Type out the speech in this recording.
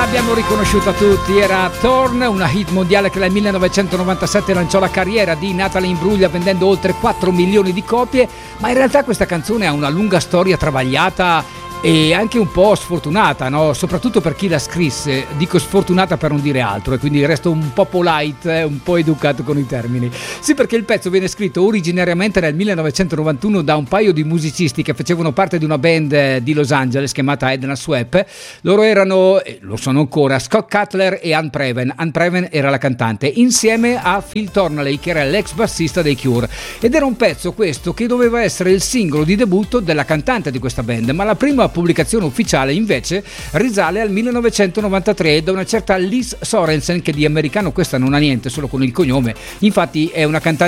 L'abbiamo riconosciuta tutti, era Torn, una hit mondiale che nel 1997 lanciò la carriera di Natalie Imbruglia vendendo oltre 4 milioni di copie, ma in realtà questa canzone ha una lunga storia travagliata e anche un po' sfortunata, no? Soprattutto per chi la scrisse. Dico sfortunata per non dire altro, e quindi resto un po' polite, un po' educato con i termini. Sì, perché il pezzo viene scritto originariamente nel 1991 da un paio di musicisti che facevano parte di una band di Los Angeles chiamata Edna Swap. Loro erano, e lo sono ancora, Scott Cutler e Ann Preven. Ann Preven era la cantante, insieme a Phil Thornley, che era l'ex bassista dei Cure. Ed era un pezzo questo che doveva essere il singolo di debutto della cantante di questa band, ma la prima pubblicazione ufficiale invece risale al 1993 da una certa Liz Sorensen, che di americano questa non ha niente, solo con il cognome. Infatti è una cantante